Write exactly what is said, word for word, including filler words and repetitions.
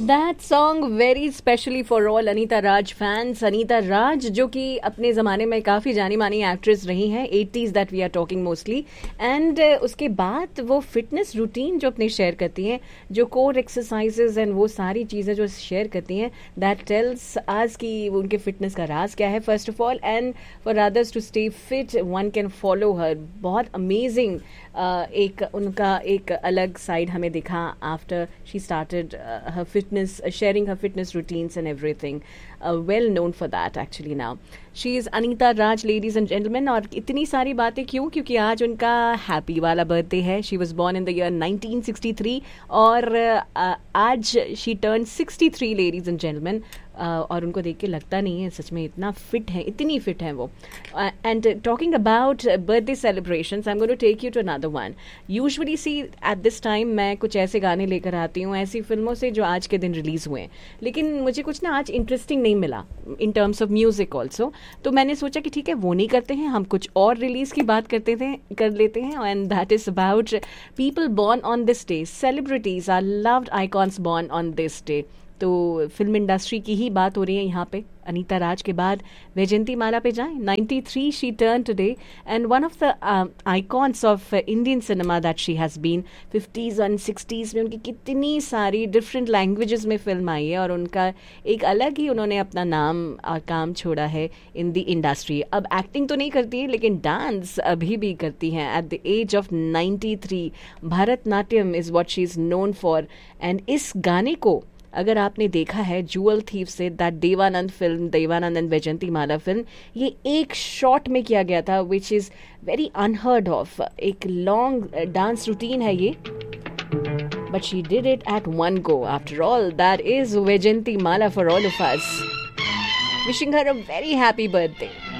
That song very specially for all Anita Raj fans. Anita राज जो कि अपने ज़माने में काफ़ी जानी मानी एक्ट्रेस रही हैं, eighties that we are talking mostly. And उसके बाद वो फिटनेस रूटीन जो अपने शेयर करती हैं, जो कोर एक्सरसाइजेज एंड वो सारी चीज़ें जो शेयर करती हैं, दैट टेल्स आज की उनके फिटनेस का राज क्या है first of all. And for others to stay fit one can follow her. बहुत अमेजिंग uh, एक उनका एक अलग साइड हमें दिखा after she started her fitness, uh, sharing her fitness routines and everything. Uh, well known for that actually now. She is Anita Raj, ladies and gentlemen. और इतनी सारी बातें क्यों? क्योंकि आज उनका हैप्पी वाला बर्थडे है. She was born in the year nineteen sixty-three और uh, आज she turned sixty-three, ladies and gentlemen. Uh, और उनको देख के लगता नहीं है सच में इतना फिट है, इतनी फिट है वो. And talking about birthday celebrations, I am going to take you to another one. Usually C at this time मैं कुछ ऐसे गाने लेकर आती हूँ ऐसी फिल्मों से जो आज के दिन रिलीज हुए हैं, लेकिन मुझे कुछ ना आज इंटरेस्टिंग नहीं मिला in terms of music also. तो मैंने सोचा कि ठीक है वो नहीं करते हैं, हम कुछ और रिलीज की बात करते थे कर लेते हैं. And that is about people born on this day. Celebrities are loved icons born on this day. तो फिल्म इंडस्ट्री की ही बात हो रही है यहाँ पे. अनीता राज के बाद वैजयंती माला पे जाएं. ninety-three she turn today and one of the icons of Indian cinema that she has been. Fifties and sixties में उनकी कितनी सारी डिफरेंट लैंग्वेजेस में फिल्म आई है और उनका एक अलग ही उन्होंने अपना नाम और काम छोड़ा है इन द इंडस्ट्री. अब एक्टिंग तो नहीं करती है लेकिन डांस अभी भी करती हैं at the age of ninety-three. Bharatanatyam is what she is known for. And इस गाने को अगर आपने देखा है जुअल थीफ से, that Devanand film, Devanand and Vaijayanti Mala film, ये एक शॉट में किया गया था which is very unheard of. एक लॉन्ग डांस रूटीन है ये, but she did it at one go. After all that is Vaijayanti Mala for all of us. Wishing her a very happy birthday.